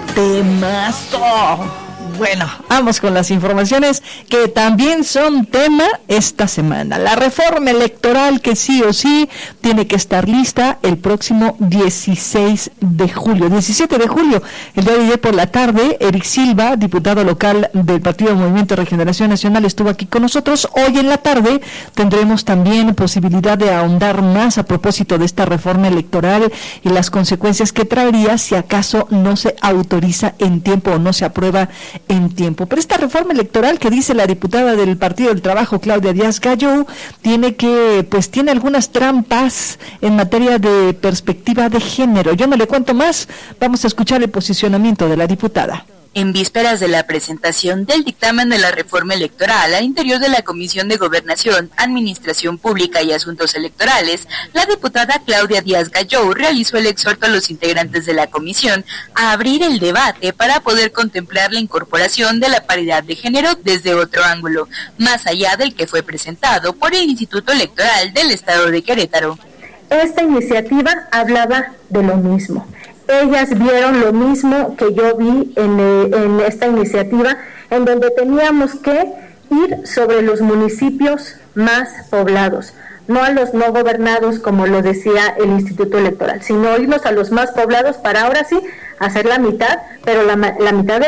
Temazo. Bueno, vamos con las informaciones que también son tema esta semana. La reforma electoral que sí o sí tiene que estar lista el próximo 17 de julio. El día de ayer por la tarde, Eric Silva, diputado local del Partido Movimiento de Regeneración Nacional, estuvo aquí con nosotros. Hoy en la tarde tendremos también posibilidad de ahondar más a propósito de esta reforma electoral y las consecuencias que traería si acaso no se autoriza en tiempo o no se aprueba en tiempo. Pero esta reforma electoral que dice la diputada del Partido del Trabajo, Claudia Díaz Gallo, tiene algunas trampas en materia de perspectiva de género. Yo no le cuento más, vamos a escuchar el posicionamiento de la diputada. En vísperas de la presentación del dictamen de la reforma electoral al interior de la Comisión de Gobernación, Administración Pública y Asuntos Electorales, la diputada Claudia Díaz Gallo realizó el exhorto a los integrantes de la comisión a abrir el debate para poder contemplar la incorporación de la paridad de género desde otro ángulo, más allá del que fue presentado por el Instituto Electoral del Estado de Querétaro. Esta iniciativa hablaba de lo mismo. Ellas vieron lo mismo que yo vi en esta iniciativa, en donde teníamos que ir sobre los municipios más poblados, no a los no gobernados, como lo decía el Instituto Electoral, sino irnos a los más poblados para ahora sí hacer la mitad, pero la mitad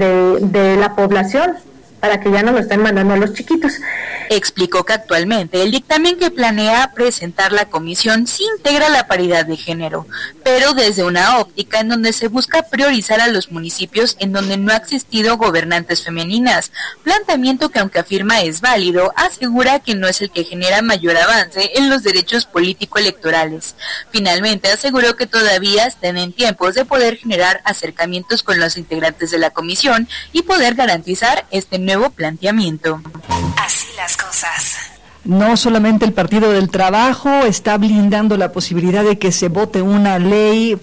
de la población, para que ya no nos estén mandando a los chiquitos. Explicó que actualmente el dictamen que planea presentar la comisión sí integra la paridad de género, pero desde una óptica en donde se busca priorizar a los municipios en donde no ha existido gobernantes femeninas, planteamiento que aunque afirma es válido, asegura que no es el que genera mayor avance en los derechos político-electorales. Finalmente aseguró que todavía están en tiempos de poder generar acercamientos con los integrantes de la comisión y poder garantizar este nuevo planteamiento. Así las cosas. No solamente el Partido del Trabajo está blindando la posibilidad de que se vote una ley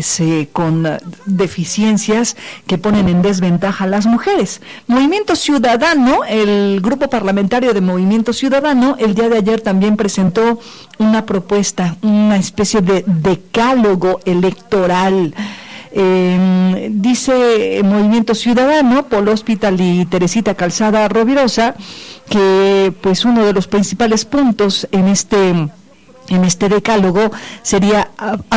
con deficiencias que ponen en desventaja a las mujeres. Movimiento Ciudadano, el grupo parlamentario de Movimiento Ciudadano, el día de ayer también presentó una propuesta, una especie de decálogo electoral. Dice Movimiento Ciudadano, Polo Hospital y Teresita Calzada Rovirosa, que uno de los principales puntos en este decálogo sería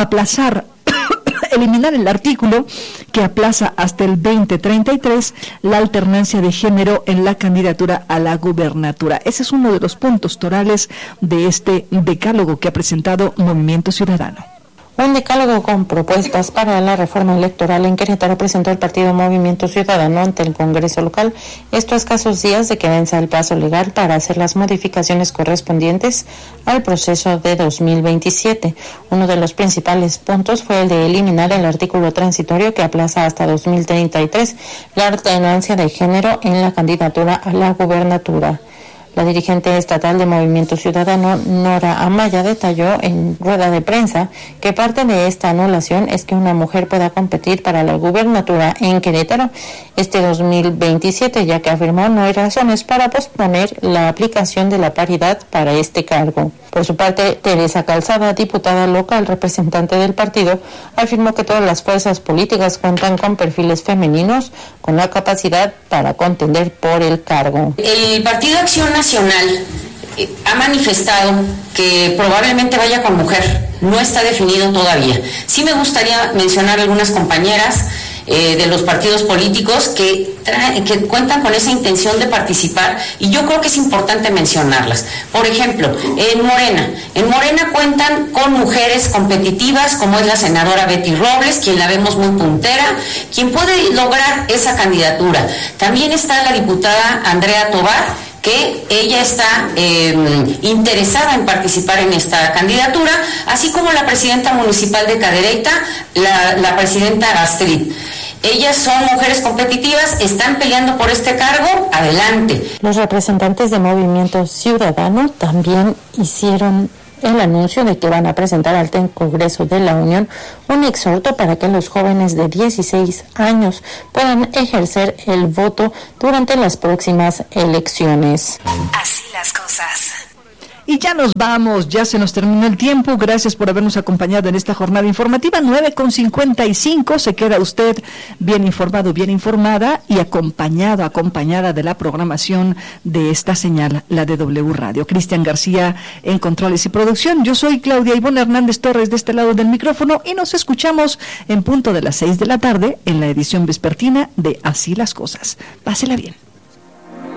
eliminar el artículo que aplaza hasta el 2033 la alternancia de género en la candidatura a la gubernatura. Ese es uno de los puntos torales de este decálogo que ha presentado Movimiento Ciudadano. Un decálogo con propuestas para la reforma electoral en Querétaro presentó el partido Movimiento Ciudadano ante el Congreso local. Esto a escasos días de que venza el plazo legal para hacer las modificaciones correspondientes al proceso de 2027. Uno de los principales puntos fue el de eliminar el artículo transitorio que aplaza hasta 2033 la alternancia de género en la candidatura a la gubernatura. La dirigente estatal de Movimiento Ciudadano, Nora Amaya, detalló en rueda de prensa que parte de esta anulación es que una mujer pueda competir para la gubernatura en Querétaro este 2027, ya que afirmó no hay razones para posponer la aplicación de la paridad para este cargo. Por su parte, Teresa Calzada, diputada local representante del partido, afirmó que todas las fuerzas políticas cuentan con perfiles femeninos con la capacidad para contender por el cargo. El Partido Acción Nacional ha manifestado que probablemente vaya con mujer, no está definido todavía. Sí me gustaría mencionar algunas compañeras de los partidos políticos que cuentan con esa intención de participar, y yo creo que es importante mencionarlas. Por ejemplo, en Morena cuentan con mujeres competitivas como es la senadora Betty Robles, quien la vemos muy puntera, quien puede lograr esa candidatura. También está la diputada Andrea Tobar, que ella está interesada en participar en esta candidatura, así como la presidenta municipal de Cadereyta, la presidenta Astrid. Ellas son mujeres competitivas, están peleando por este cargo, adelante. Los representantes de Movimiento Ciudadano también hicieron el anuncio de que van a presentar al Congreso de la Unión un exhorto para que los jóvenes de 16 años puedan ejercer el voto durante las próximas elecciones. Así las cosas. Y ya nos vamos, ya se nos terminó el tiempo. Gracias por habernos acompañado en esta jornada informativa. 9:55. Se queda usted bien informado, bien informada y acompañada de la programación de esta señal, la de W Radio. Cristian García en controles y producción. Yo soy Claudia Ivonne Hernández Torres de este lado del micrófono y nos escuchamos en punto de las 6 de la tarde en la edición vespertina de Así las Cosas. Pásela bien.